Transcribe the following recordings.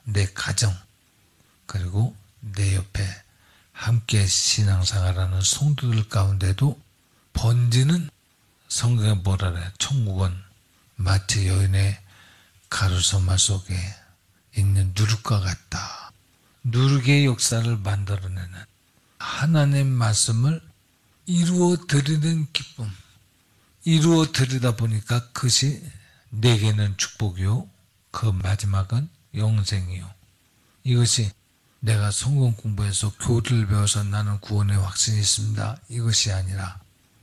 내 가정, 그리고 내 옆에 함께 신앙생활하는 성도들 가운데도 번지는, 성경에 뭐라 그래? 천국은 마치 여인의 가루소마 속에 있는 누룩과 같다. 누룩의 역사를 만들어내는 하나님의 말씀을 이루어 드리는 기쁨, 이루어 드리다 보니까 그것이 내게는 축복이요, 그 마지막은 영생이요. 이것이 내가 성경 공부해서 교리를 배워서 나는 구원의 확신이 있습니다, 이것이 아니라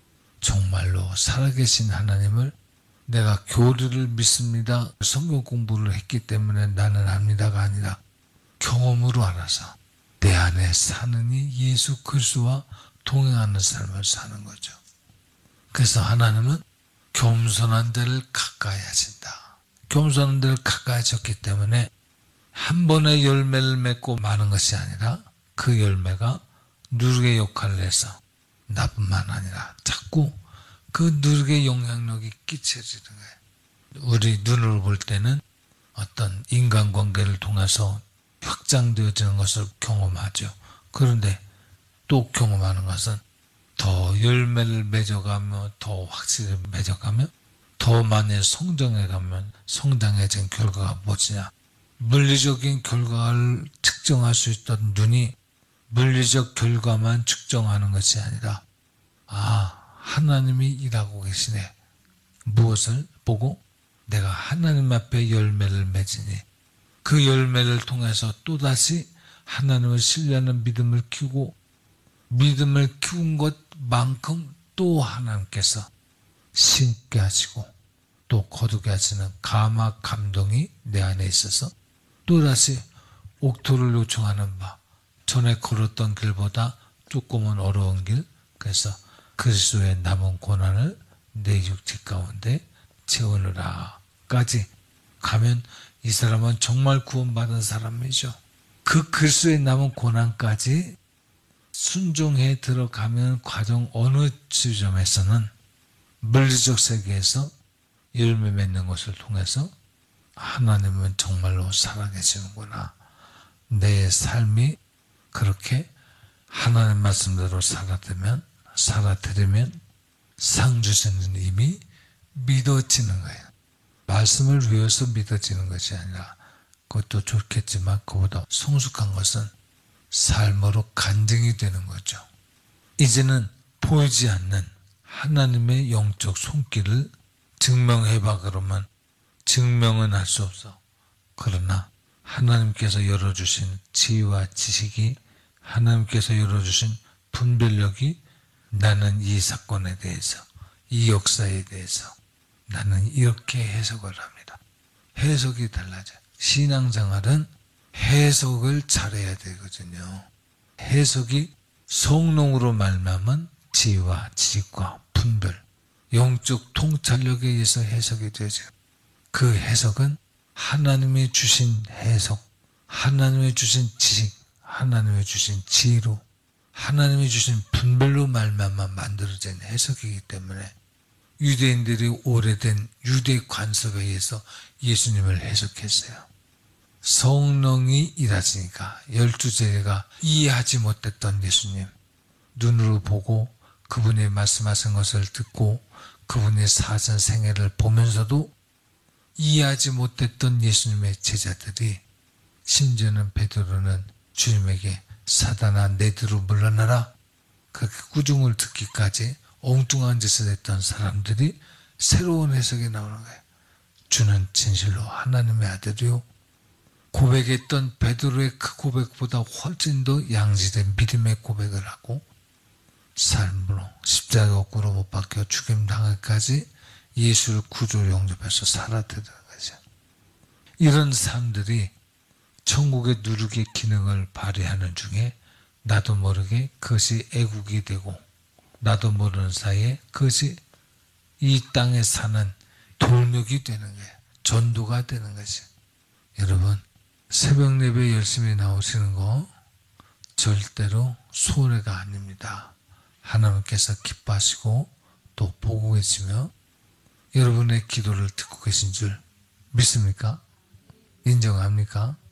정말로 살아계신 하나님을 내가 교리를 믿습니다, 성경 공부를 했기 때문에 나는 압니다가 아니라 경험으로 알아서 내 안에 사는 이 예수 그리스도와 동행하는 삶을 사는 거죠. 그래서 하나님은 겸손한 자를 가까이 하신다. 겸손한 자를 가까이 하셨기 때문에 한 번의 열매를 맺고 마는 것이 아니라 그 열매가 누룩의 역할을 해서 나뿐만 아니라 자꾸 그 누룩의 영향력이 끼쳐지는 거예요. 우리 눈으로 볼 때는 어떤 인간관계를 통해서 확장되어지는 것을 경험하죠. 그런데 또 경험하는 것은 더 열매를 맺어가며 더 확실히 맺어가며 더 많이 성장해가면 성장해진 결과가 무엇이냐. 물리적인 결과를 측정할 수 있던 눈이 물리적 결과만 측정하는 것이 아니라 하나님이 일하고 계시네. 무엇을 보고? 내가 하나님 앞에 열매를 맺으니 그 열매를 통해서 또다시 하나님을 신뢰하는 믿음을 키우고 믿음을 키운 것만큼 또 하나님께서 심게 하시고 또 거두게 하시는 감화 감동이 내 안에 있어서 또다시 옥토를 요청하는 바, 전에 걸었던 길보다 조금은 어려운 길, 그래서 그리스도의 남은 고난을 내 육체 가운데 채우느라까지 가면 이 사람은 정말 구원받은 사람이죠. 그 그리스도의 남은 고난까지 순종해 들어가면 과정 어느 지점에서는 물리적 세계에서 열매 맺는 것을 통해서 하나님은 정말로 살아계시는구나. 내 삶이 그렇게 하나님 말씀대로 살아들면 상 주시는 힘이 믿어지는 거예요. 말씀을 외워서 믿어지는 것이 아니라 그것도 좋겠지만 그보다 성숙한 것은 삶으로 간증이 되는 거죠. 이제는 보이지 않는 하나님의 영적 손길을 증명해봐 그러면 증명은 할 수 없어. 그러나 하나님께서 열어주신 지혜와 지식이, 하나님께서 열어주신 분별력이 나는 이 사건에 대해서, 이 역사에 대해서 나는 이렇게 해석을 합니다. 해석이 달라져요. 신앙생활은 해석을 잘해야 되거든요. 해석이 성령으로 말미암은 지혜와 지식과 분별, 영적 통찰력에 의해서 해석이 되죠. 그 해석은 하나님이 주신 해석, 하나님이 주신 지식, 하나님이 주신 지혜로, 하나님이 주신 분별로 말미암아 만들어진 해석이기 때문에 유대인들이 오래된 유대 관습에 의해서 예수님을 해석했어요. 성령이 일하시니까 12제자가 이해하지 못했던 예수님, 눈으로 보고 그분이 말씀하신 것을 듣고 그분의 사전 생애를 보면서도 이해하지 못했던 예수님의 제자들이, 심지어는 베드로는 주님에게 사단아 내 뒤로 물러나라, 그렇게 꾸중을 듣기까지 엉뚱한 짓을 했던 사람들이 새로운 해석이 나오는 거예요. 주는 진실로 하나님의 아들이요, 고백했던 베드로의 그 고백보다 훨씬 더 양지된 믿음의 고백을 하고 삶으로 십자가 거꾸로 못 박혀 죽임당하기까지 예수를 구주로 영접해서 살아드는 거죠. 이런 사람들이 천국의 누룩의 기능을 발휘하는 중에 나도 모르게 그것이 애국이 되고 나도 모르는 사이에 그것이 이 땅에 사는 돌력이 되는 거예요. 전도가 되는 것이에요. 여러분, 새벽 예배 열심히 나오시는 거 절대로 손해가 아닙니다. 하나님께서 기뻐하시고 또 보고 계시며 여러분의 기도를 듣고 계신 줄 믿습니까? 인정합니까?